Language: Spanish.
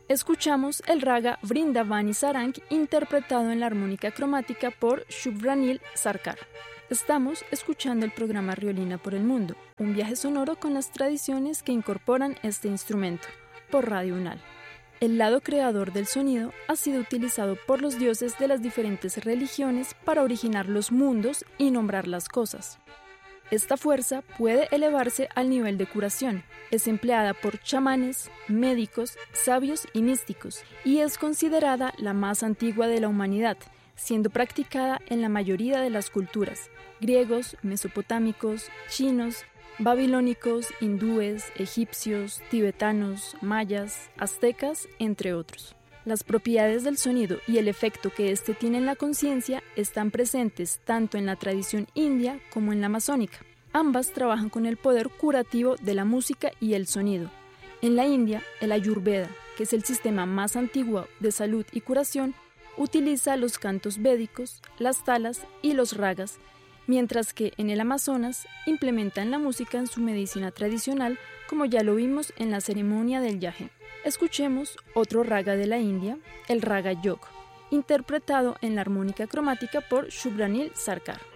Escuchamos el raga Vrindavani Sarang interpretado en la armónica cromática por Shubhranil Sarkar. Estamos escuchando el programa Riolina por el Mundo, un viaje sonoro con las tradiciones que incorporan este instrumento, por Radio Unal. El lado creador del sonido ha sido utilizado por los dioses de las diferentes religiones para originar los mundos y nombrar las cosas. Esta fuerza puede elevarse al nivel de curación. Es empleada por chamanes, médicos, sabios y místicos, y es considerada la más antigua de la humanidad, siendo practicada en la mayoría de las culturas: griegos, mesopotámicos, chinos, babilónicos, hindúes, egipcios, tibetanos, mayas, aztecas, entre otros. Las propiedades del sonido y el efecto que éste tiene en la conciencia están presentes tanto en la tradición india como en la masónica. Ambas trabajan con el poder curativo de la música y el sonido. En la India, el Ayurveda, que es el sistema más antiguo de salud y curación, utiliza los cantos védicos, las talas y los ragas, mientras que en el Amazonas implementan la música en su medicina tradicional, como ya lo vimos en la ceremonia del yaje. Escuchemos otro raga de la India, el raga Yog, interpretado en la armónica cromática por Shubhranil Sarkar.